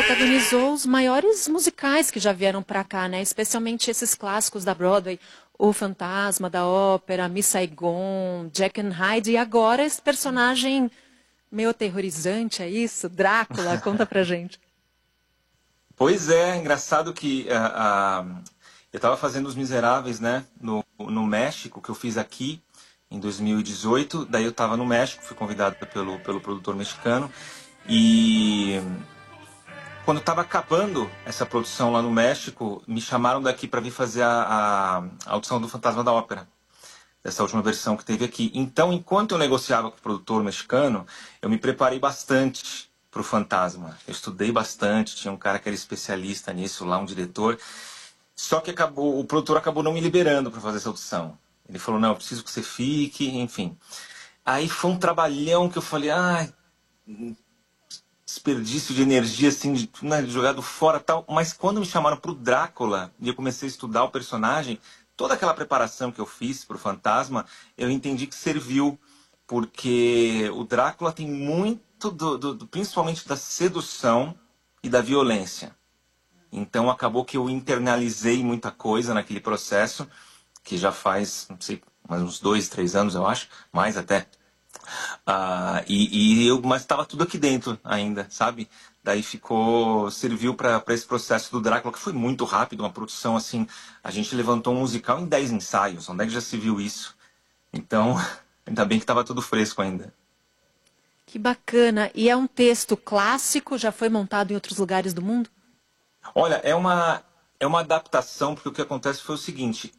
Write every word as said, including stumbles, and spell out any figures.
protagonizou os maiores musicais que já vieram para cá, né? Especialmente esses clássicos da Broadway, O Fantasma da Ópera, Miss Saigon, Jack and Hyde, e agora esse personagem meio aterrorizante, é isso? Drácula, conta pra gente. Pois é, engraçado que ah, ah, eu estava fazendo Os Miseráveis, né, no, no México, que eu fiz aqui em dois mil e dezoito. Daí eu estava no México, fui convidado pelo, pelo produtor mexicano. E quando estava acabando essa produção lá no México, me chamaram daqui para vir fazer a, a, a audição do Fantasma da Ópera, dessa última versão que teve aqui. Então, enquanto eu negociava com o produtor mexicano, eu me preparei bastante para o Fantasma. Eu estudei bastante, tinha um cara que era especialista nisso lá, um diretor. Só que acabou, o produtor acabou não me liberando para fazer essa audição. Ele falou, não, eu preciso que você fique, enfim. Aí foi um trabalhão que eu falei, ai, desperdício de energia, assim, de, né, jogado fora tal. Mas quando me chamaram para o Drácula e eu comecei a estudar o personagem, toda aquela preparação que eu fiz para o Fantasma, eu entendi que serviu, porque o Drácula tem muito, do, do, do, principalmente da sedução e da violência. Então acabou que eu internalizei muita coisa naquele processo, que já faz, não sei, mais uns dois, três anos, eu acho, mais até. Ah, e, e eu, mas estava tudo aqui dentro ainda, sabe? Daí ficou, serviu para esse processo do Drácula, que foi muito rápido, uma produção assim. A gente levantou um musical em dez ensaios, onde é que já se viu isso? Então, ainda bem que estava tudo fresco ainda. Que bacana. E é um texto clássico, já foi montado em outros lugares do mundo? Olha, é uma, é uma adaptação, porque o que acontece foi o seguinte,